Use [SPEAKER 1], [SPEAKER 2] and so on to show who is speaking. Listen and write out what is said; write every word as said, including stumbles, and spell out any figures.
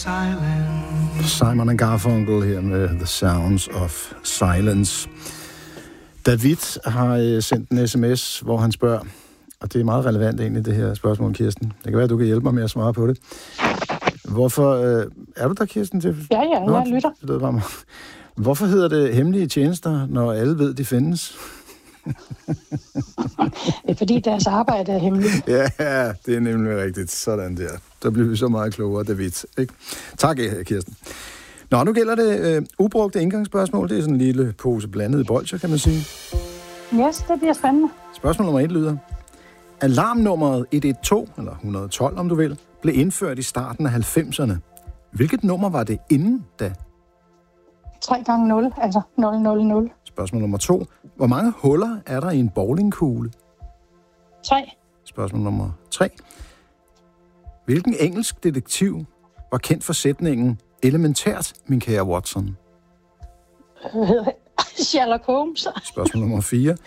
[SPEAKER 1] Simon and Garfunkel her med The Sounds of Silence. David har sendt en sms, hvor han spørger, og det er meget relevant egentlig, det her spørgsmål, Kirsten. Det kan være, at du kan hjælpe mig med at svare på det. Hvorfor, øh, er du der, Kirsten? Til?
[SPEAKER 2] Ja, ja,
[SPEAKER 1] Nå,
[SPEAKER 2] jeg lytter.
[SPEAKER 1] Det lyder bare mig. Hvorfor hedder det hemmelige tjenester, når alle ved, de findes?
[SPEAKER 2] Det er fordi deres arbejde er hemmeligt.
[SPEAKER 1] Ja, det er nemlig rigtigt. Sådan der. Der bliver vi så meget klogere, David. Ikke? Tak, Kirsten. Nå, nu gælder det øh, ubrugte indgangsspørgsmål. Det er sådan en lille pose blandet bolcher, kan man sige.
[SPEAKER 2] Yes, det bliver spændende.
[SPEAKER 1] Spørgsmål nummer et lyder. Alarmnummeret et et to, eller et hundrede og tolv om du vil, blev indført i starten af halvfemserne. Hvilket nummer var det inden da?
[SPEAKER 2] tre gange nul, altså nul nul nul.
[SPEAKER 1] Spørgsmål nummer to. Hvor mange huller er der i en bowlingkugle?
[SPEAKER 2] tre.
[SPEAKER 1] Spørgsmål nummer tre. Hvilken engelsk detektiv var kendt for sætningen elementært, min kære Watson?
[SPEAKER 2] Sherlock Holmes.
[SPEAKER 1] Spørgsmål nummer fire.